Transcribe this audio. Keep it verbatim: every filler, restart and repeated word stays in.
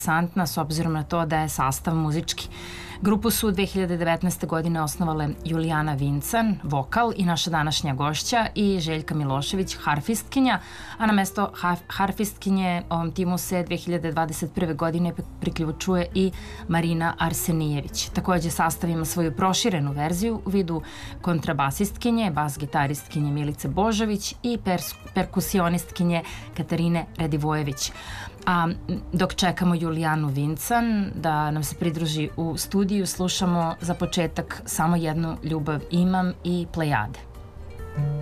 interesantna s obzirom na to da je sastav muzički. Grupu su dve hiljade devetnaeste. godine osnovale Julijana Vincan, vokal, i naša današnja gošća, i Željka Milošević, harfistkinja, a na mesto harfistkinje ovom timu se dve hiljade dvadeset prve. godine priključuje i Marina Arsenijević. Takođe, sastav ima svoju proširenu verziju u vidu kontrabasistkinje, bas-gitaristkinje Milice Božović i perkusionistkinje Katarine Radivojević. A dok čekamo Julijanu Vincan da nam se pridruži u studiju, slušamo za početak Samo jednu ljubav imam i Plejade.